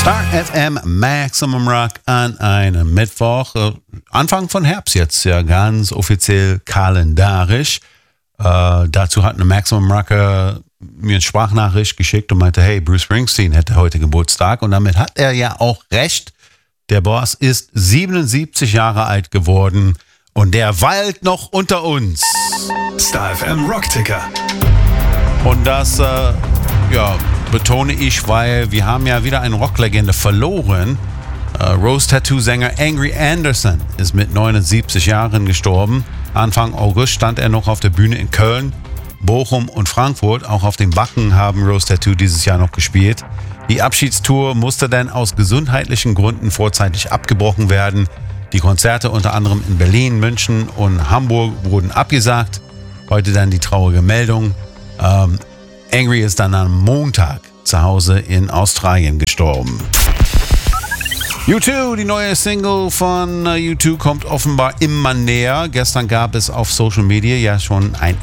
Star FM Maximum Rock an einem Mittwoch. Anfang von Herbst jetzt, ja ganz offiziell kalendarisch. Dazu hat eine Maximum Rocker mir eine Sprachnachricht geschickt und meinte, hey, Bruce Springsteen hätte heute Geburtstag. Und damit hat er ja auch recht. Der Boss ist 77 Jahre alt geworden und der weilt noch unter uns. Star FM Rockticker. Und das, betone ich, weil wir haben ja wieder eine Rocklegende verloren. Rose Tattoo-Sänger Angry Anderson ist mit 79 Jahren gestorben. Anfang August stand er noch auf der Bühne in Köln, Bochum und Frankfurt. Auch auf dem Wacken haben Rose Tattoo dieses Jahr noch gespielt. Die Abschiedstour musste dann aus gesundheitlichen Gründen vorzeitig abgebrochen werden. Die Konzerte unter anderem in Berlin, München und Hamburg wurden abgesagt. Heute dann die traurige Meldung. Angry ist dann am Montag zu Hause in Australien gestorben. U2, die neue Single von U2 kommt offenbar immer näher. Gestern gab es auf Social Media ja schon ein